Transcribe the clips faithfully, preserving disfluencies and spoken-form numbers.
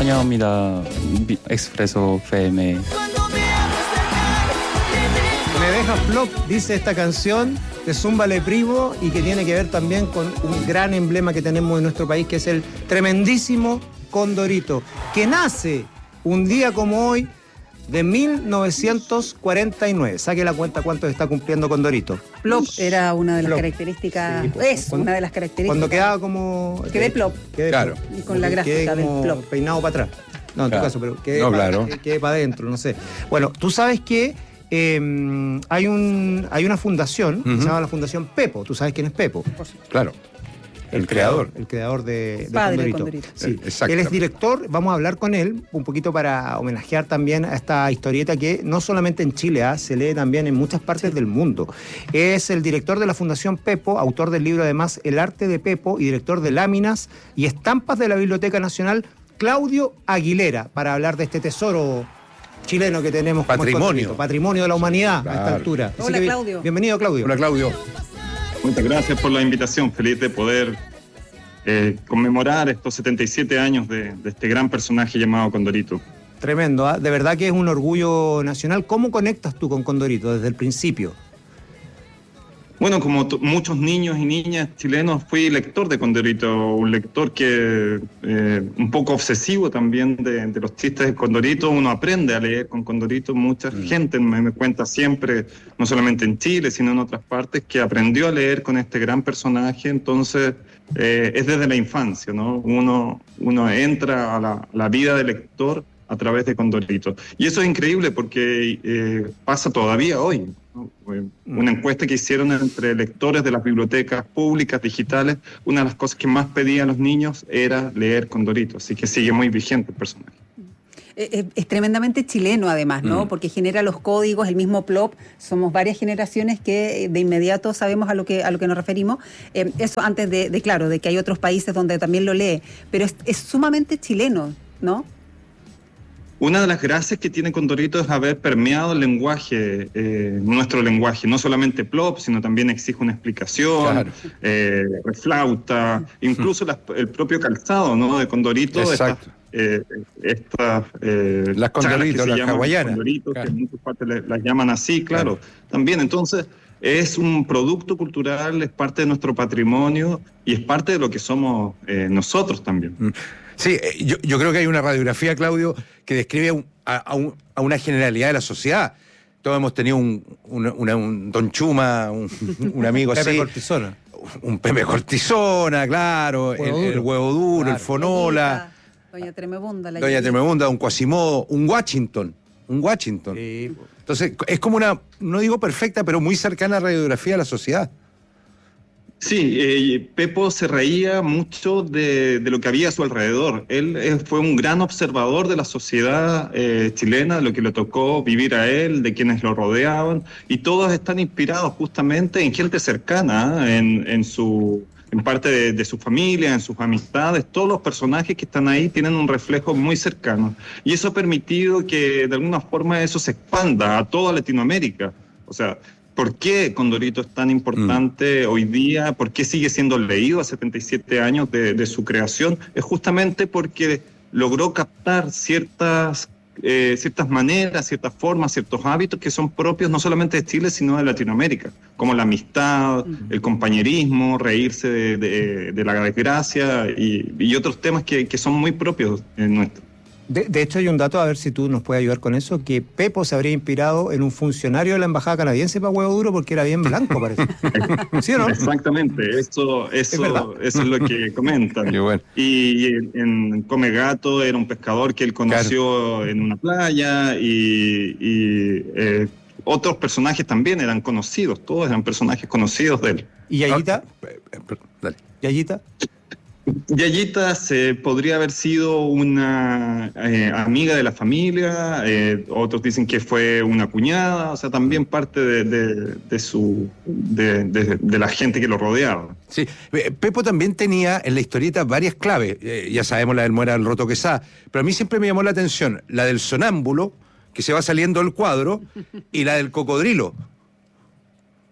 환영합니다. Expreso F M. Me dejas flop, dice esta canción de Zúmbale Primo, y que tiene que ver también con un gran emblema que tenemos en nuestro país, que es el tremendísimo Condorito, que nace un día como hoy de mil novecientos cuarenta y nueve. Saque la cuenta cuánto está cumpliendo Condorito. Plop era una de las Plop. características, Sí, pues, es cuando, una de las características. Cuando quedaba como... Quedé plop. Quedé Claro. plop. Y con la Quedé gráfica del como plop. peinado para atrás. No, en Claro. tu caso, pero quedé No, para claro. adentro, no sé. Bueno, tú sabes que eh, hay, un, hay una fundación, que Uh-huh. se llama la Fundación Pepo. ¿Tú sabes quién es Pepo? Claro. El creador. El creador de, de Padre de Condorito. Condorito. Sí. Exacto. Él es director, vamos a hablar con él un poquito para homenajear también a esta historieta que no solamente en Chile, ¿eh? se lee también en muchas partes del mundo. Es el director de la Fundación Pepo, autor del libro además El arte de Pepo y director de láminas y estampas de la Biblioteca Nacional, Claudio Aguilera, para hablar de este tesoro chileno que tenemos como Patrimonio. Condorito, patrimonio de la humanidad a Claro. esta altura. Así Hola, que, Claudio. Bienvenido, Claudio. Hola, Claudio. Muchas gracias por la invitación. Feliz de poder eh, conmemorar estos setenta y siete años de, de este gran personaje llamado Condorito. Tremendo, ¿ah? De verdad que es un orgullo nacional. ¿Cómo conectas tú con Condorito desde el principio? Bueno, como t- muchos niños y niñas chilenos, fui lector de Condorito, un lector que eh, un poco obsesivo también de, de los chistes de Condorito. Uno aprende a leer con Condorito. Mucha Mm. gente me, me cuenta siempre, no solamente en Chile, sino en otras partes, que aprendió a leer con este gran personaje. Entonces, eh, es desde la infancia, ¿no? Uno, uno entra a la, a la vida del lector a través de Condorito. Y eso es increíble porque eh, pasa todavía hoy, ¿no? Una encuesta que hicieron entre lectores de las bibliotecas públicas, digitales, una de las cosas que más pedían los niños era leer Condorito, así que sigue muy vigente el personaje. Eh, eh, Es tremendamente chileno además, ¿no? Mm. Porque genera los códigos, el mismo plop. Somos varias generaciones que eh, de inmediato sabemos a lo que a lo que nos referimos. Eh, eso antes de, de, claro, de que hay otros países donde también lo lee. Pero es, es sumamente chileno, ¿no? Una de las gracias que tiene Condorito es haber permeado el lenguaje, eh, nuestro lenguaje, no solamente plop, sino también exige una explicación, Claro. eh, reflauta, incluso las- el propio calzado, ¿no? De Condorito. Exacto. Estas, eh, estas, eh, Las chalas Condorito, que se las llaman hawaianas. Condorito, Claro. que en muchas partes le- las llaman así, claro, Claro. también. Entonces, es un producto cultural, es parte de nuestro patrimonio y es parte de lo que somos eh, nosotros también. Mm. Sí, eh, yo, yo creo que hay una radiografía, Claudio, que describe un- a, a un- a una generalidad de la sociedad. Todos hemos tenido un, un, una- un Don Chuma, un, un amigo Pepe así. Cortisona. Un Pepe Cortisona, claro, Huevo el, duro. el huevo duro, Claro. el fonola, Doña Tremebunda. La Doña Yeyita. Tremebunda, un Quasimodo, un Washington, un Washington. Sí. Entonces, es como una, no digo perfecta, pero muy cercana a la radiografía de la sociedad. Sí, eh, Pepo se reía mucho de, de lo que había a su alrededor. Él eh, fue un gran observador de la sociedad eh, chilena, de lo que le tocó vivir a él, de quienes lo rodeaban, y todos están inspirados justamente en gente cercana, ¿eh? en, en su en parte de, de su familia, en sus amistades. Todos los personajes que están ahí tienen un reflejo muy cercano. Y eso ha permitido que de alguna forma eso se expanda a toda Latinoamérica. O sea, ¿por qué Condorito es tan importante hoy día? ¿Por qué sigue siendo leído a setenta y siete años de, de su creación? Es justamente porque logró captar ciertas, eh, ciertas maneras, ciertas formas, ciertos hábitos que son propios no solamente de Chile, sino de Latinoamérica, como la amistad, el compañerismo, reírse de, de- de la desgracia y, y otros temas que, que son muy propios en nuestro. De, de hecho, hay un dato, a ver si tú nos puedes ayudar con eso, que Pepo se habría inspirado en un funcionario de la embajada canadiense para huevo duro porque era bien blanco, parece. ¿Sí o no? Exactamente, eso, eso, verdad. eso es lo que comentan. Qué bueno. Y en, en Come Gato era un pescador que él conoció en una playa y, y, eh, otros personajes también eran conocidos, todos eran personajes conocidos de él. ¿Y Yayita? Ah, eh, eh, perdón, dale. ¿Yayita? Yayita se podría haber sido una eh, amiga de la familia, eh, otros dicen que fue una cuñada, o sea, también parte de, de, de su de, de, de la gente que lo rodeaba. Sí, eh, Pepo también tenía en la historieta varias claves. Eh, ya sabemos la del Muera del Roto Quesá, pero a mí siempre me llamó la atención la del sonámbulo, que se va saliendo del cuadro, y la del cocodrilo.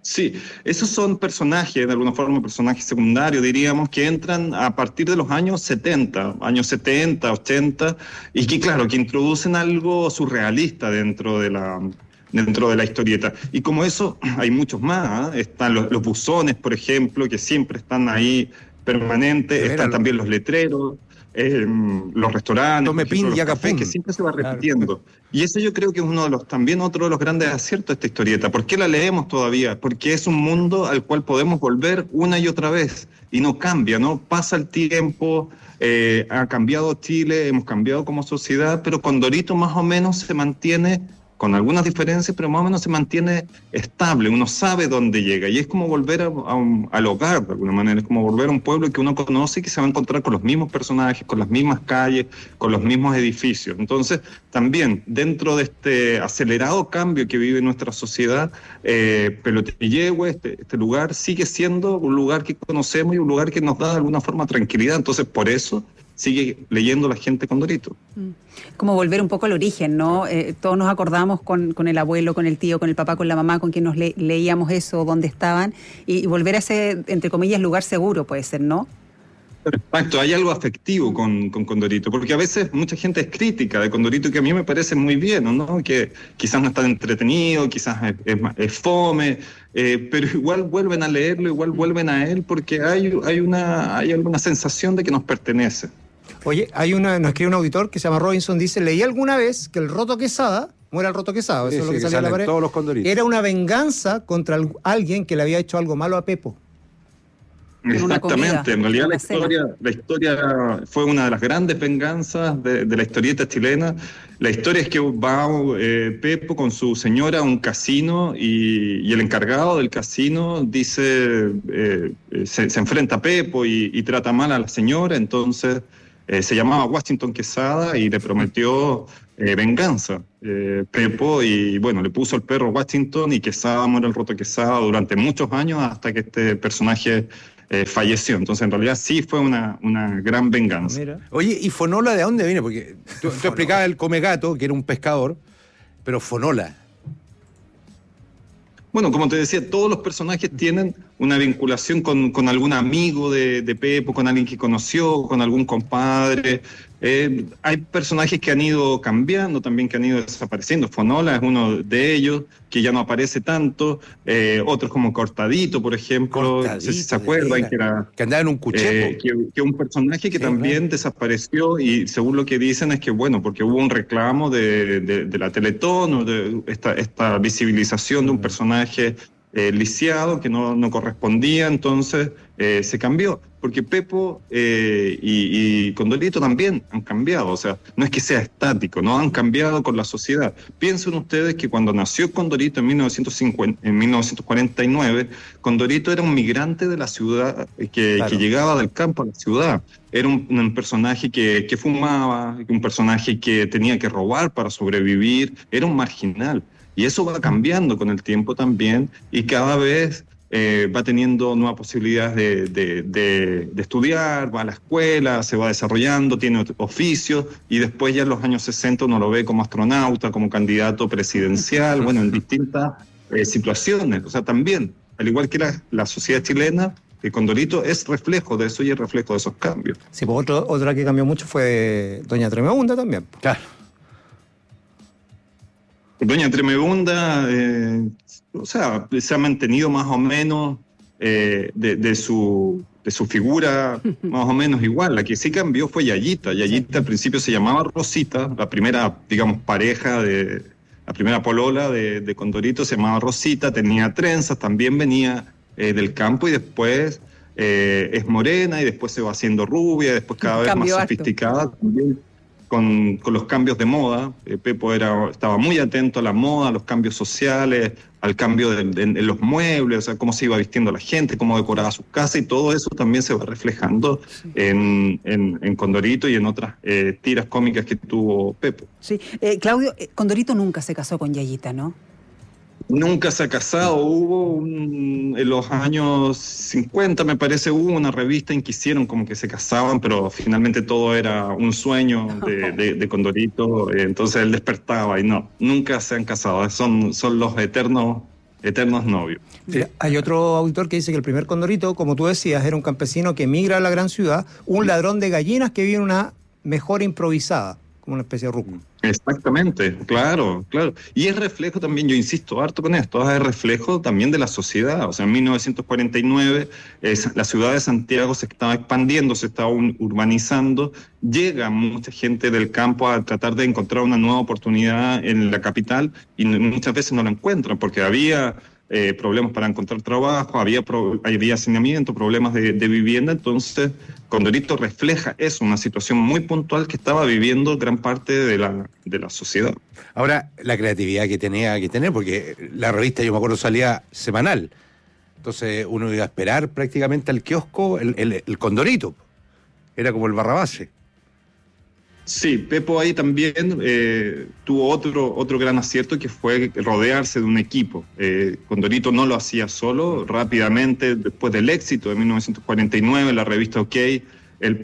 Sí, esos son personajes, de alguna forma personajes secundarios, diríamos, que entran a partir de los años setenta, años setenta, ochenta, y que claro, que introducen algo surrealista dentro de la, dentro de la historieta. Y como eso, hay muchos más, ¿eh? Están los, los buzones, por ejemplo, que siempre están ahí permanentes, están también los letreros. Eh, los restaurantes, Tome pin y haga cafés, pum. que siempre se va repitiendo. Claro. Y eso yo creo que es uno de los, también otro de los grandes aciertos de esta historieta. ¿Por qué la leemos todavía? Porque es un mundo al cual podemos volver una y otra vez y no cambia, ¿no? Pasa el tiempo, eh, ha cambiado Chile, hemos cambiado como sociedad, pero Condorito más o menos se mantiene, con algunas diferencias, pero más o menos se mantiene estable, uno sabe dónde llega, y es como volver a, a un, al hogar, de alguna manera, es como volver a un pueblo que uno conoce y que se va a encontrar con los mismos personajes, con las mismas calles, con los mismos edificios. Entonces, también, dentro de este acelerado cambio que vive nuestra sociedad, eh, Pelotillehue, este, este lugar, sigue siendo un lugar que conocemos y un lugar que nos da de alguna forma tranquilidad. Entonces, por eso sigue leyendo la gente Condorito. Como volver un poco al origen, ¿no? Eh, todos nos acordamos con, con el abuelo, con el tío, con el papá, con la mamá, con quien nos le, leíamos eso, dónde estaban, y, y volver a ese, entre comillas, lugar seguro, puede ser, ¿no? Exacto, hay algo afectivo con, con Condorito, porque a veces mucha gente es crítica de Condorito, que a mí me parece muy bien, ¿no? Que quizás no está entretenido, quizás es, es, es fome, eh, pero igual vuelven a leerlo, igual vuelven a él, porque hay, hay, una, hay alguna sensación de que nos pertenece. Oye, hay una, nos escribe un auditor que se llama Robinson, dice, leí alguna vez que el Roto Quesada, muera el Roto Quesada, eso sí, es lo que, sí, salió en la pared, todos los Condoritos, era una venganza contra el, alguien que le había hecho algo malo a Pepo. Exactamente, en realidad la historia, la historia fue una de las grandes venganzas de, de la historieta chilena. La historia es que va eh, Pepo con su señora a un casino y, y el encargado del casino dice, eh, se, se enfrenta a Pepo y, y trata mal a la señora, entonces eh, se llamaba Washington Quesada y le prometió eh, venganza. Eh, Pepo, y bueno, le puso el perro Washington y Quesada muere el Roto Quesada durante muchos años hasta que este personaje Eh, falleció. Entonces, en realidad, sí fue una, una gran venganza. Mira. Oye, ¿y Fonola de dónde viene? Porque tú, tú explicabas el Come Gato, que era un pescador, pero Fonola. Bueno, como te decía, todos los personajes tienen una vinculación con, con algún amigo de, de Pepo, con alguien que conoció, con algún compadre. Eh, hay personajes que han ido cambiando también, que han ido desapareciendo. Fonola es uno de ellos, que ya no aparece tanto. Eh, otros como Cortadito, por ejemplo. Cortadito, no sé si se acuerdan, que era... Que andaba en un cuchepo. Eh, que, que un personaje que sí, también claro. desapareció, y según lo que dicen es que, bueno, porque hubo un reclamo de, de, de la Teletón, o de esta, esta visibilización de un personaje eh, lisiado que no, no correspondía, entonces eh, se cambió. Porque Pepo eh, y, y Condorito también han cambiado, o sea, no es que sea estático, no han cambiado con la sociedad. Piensen ustedes que cuando nació Condorito en, mil novecientos cincuenta, en mil novecientos cuarenta y nueve, Condorito era un migrante de la ciudad, que, claro. que llegaba del campo a la ciudad. Era un, un personaje que, que fumaba, un personaje que tenía que robar para sobrevivir, era un marginal. Y eso va cambiando con el tiempo también, y cada vez... Eh, va teniendo nuevas posibilidades de, de, de, de estudiar, va a la escuela, se va desarrollando, tiene oficios, y después ya en los años sesenta uno lo ve como astronauta, como candidato presidencial, bueno, en distintas eh, situaciones. O sea, también, al igual que la, la sociedad chilena, el Condorito es reflejo de eso y es reflejo de esos cambios. Sí, pues otro, otra que cambió mucho fue Doña Tremebunda también. Claro. Doña Tremebunda, eh, o sea, se ha mantenido más o menos eh, de, de, su, de su figura más o menos igual. La que sí cambió fue Yayita. Yayita al principio se llamaba Rosita, la primera, digamos, pareja de... La primera polola de, de Condorito se llamaba Rosita, tenía trenzas, también venía eh, del campo, y después eh, es morena, y después se va haciendo rubia, y después cada vez más sofisticada también. Con, con los cambios de moda. eh, Pepo era, estaba muy atento a la moda, a los cambios sociales, al cambio de, de, de los muebles, o sea, cómo se iba vistiendo la gente, cómo decoraba sus casas, y todo eso también se va reflejando sí. en, en, en Condorito y en otras eh, tiras cómicas que tuvo Pepo. Sí, eh, Claudio, Condorito nunca se casó con Yayita, ¿no? Nunca se ha casado. Hubo un, en los años cincuenta, me parece, hubo una revista en que hicieron como que se casaban, pero finalmente todo era un sueño de, de, de Condorito, entonces él despertaba y no, nunca se han casado, son, son los eternos eternos novios. Mira, hay otro autor que dice que el primer Condorito, como tú decías, era un campesino que emigra a la gran ciudad, un ladrón de gallinas que vive en una mejora improvisada, como una especie de ruco. Exactamente, claro, claro. Y es reflejo también, yo insisto harto con esto, es reflejo también de la sociedad. O sea, en mil novecientos cuarenta y nueve es, la ciudad de Santiago se estaba expandiendo, se estaba un, urbanizando, llega mucha gente del campo a tratar de encontrar una nueva oportunidad en la capital y muchas veces no la encuentran porque había... Eh, problemas para encontrar trabajo, había, pro, había hacinamiento, problemas de, de vivienda. Entonces Condorito refleja eso, una situación muy puntual que estaba viviendo gran parte de la, de la sociedad. Ahora, la creatividad que tenía que tener, porque la revista, yo me acuerdo, salía semanal, entonces uno iba a esperar prácticamente al kiosco el, el, el Condorito, era como el Barrabase. Sí, Pepo ahí también eh, tuvo otro, otro gran acierto que fue rodearse de un equipo. Eh, Condorito no lo hacía solo, rápidamente, después del éxito de mil novecientos cuarenta y nueve, la revista OK, el, el,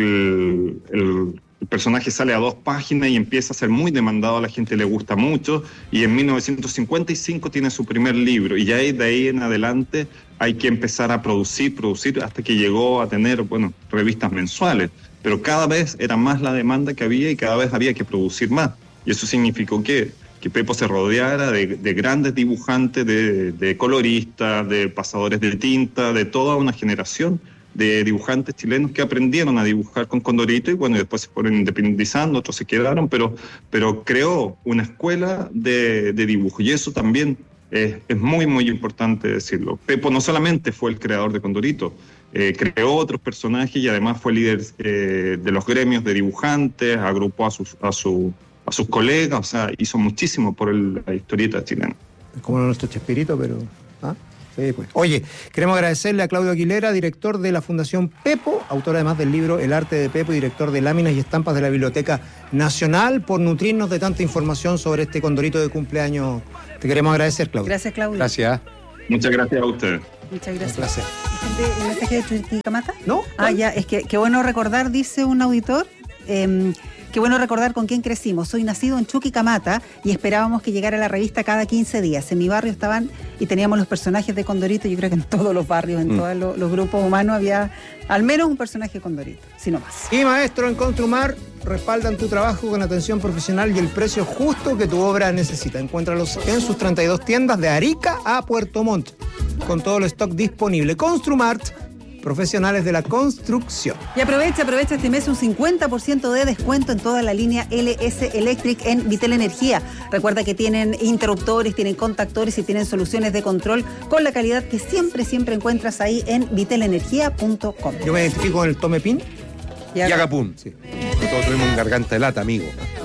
el, el personaje sale a dos páginas y empieza a ser muy demandado, a la gente le gusta mucho, y en mil novecientos cincuenta y cinco tiene su primer libro, y ya de ahí en adelante hay que empezar a producir, producir, hasta que llegó a tener, bueno, revistas mensuales. Pero cada vez era más la demanda que había y cada vez había que producir más. Y eso significó que, que Pepo se rodeara de, de grandes dibujantes, de, de coloristas, de pasadores de tinta, de toda una generación de dibujantes chilenos que aprendieron a dibujar con Condorito y bueno, después se fueron independizando, otros se quedaron, pero, pero creó una escuela de, de dibujo y eso también es, es muy, muy importante decirlo. Pepo no solamente fue el creador de Condorito, Eh, creó otros personajes y además fue líder eh, de los gremios de dibujantes, agrupó a sus, a, su, a sus colegas, o sea, hizo muchísimo por el, la historieta chilena. Es como nuestro Chespirito, pero... ¿ah? Sí, pues. Oye, queremos agradecerle a Claudio Aguilera, director de la Fundación Pepo, autor además del libro El arte de Pepo y director de láminas y estampas de la Biblioteca Nacional, por nutrirnos de tanta información sobre este Condorito de cumpleaños. Te queremos agradecer, Claudio. Gracias, Claudio. Gracias. Muchas gracias a ustedes. Muchas gracias. Un placer. ¿El mensaje de Chuquicamata? ¿No? Ah, ya, es que qué bueno recordar, dice un auditor, eh, qué bueno recordar con quién crecimos. Soy nacido en Chuquicamata y esperábamos que llegara la revista cada quince días. En mi barrio estaban y teníamos los personajes de Condorito. Yo creo que en todos los barrios, en mm. todos los, los grupos humanos había al menos un personaje de Condorito, si no más. Y maestro, en Construmar respaldan tu trabajo con atención profesional y el precio justo que tu obra necesita. Encuéntralos en sus treinta y dos tiendas de Arica a Puerto Montt, con todo el stock disponible. Construmart, profesionales de la construcción. Y aprovecha, aprovecha este mes un cincuenta por ciento de descuento en toda la línea L S Electric en Vitel Energía. Recuerda que tienen interruptores, tienen contactores y tienen soluciones de control con la calidad que siempre, siempre encuentras ahí en vitel energía punto com. Yo me identifico con el Tome Pin. Y Agapún. Sí. Nosotros tuvimos un garganta de lata, amigo.